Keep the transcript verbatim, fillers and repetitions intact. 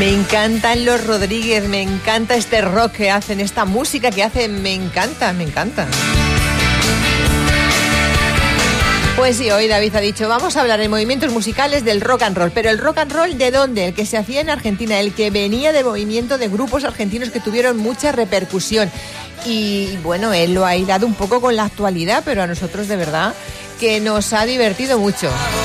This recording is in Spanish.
Me encantan los Rodríguez, me encanta este rock que hacen, esta música que hacen, me encanta, me encanta. Pues sí, hoy David ha dicho, vamos a hablar de movimientos musicales del rock and roll. Pero ¿el rock and roll de dónde? El que se hacía en Argentina, el que venía de movimiento de grupos argentinos que tuvieron mucha repercusión. Y bueno, él lo ha hilado un poco con la actualidad, pero a nosotros de verdad que nos ha divertido mucho.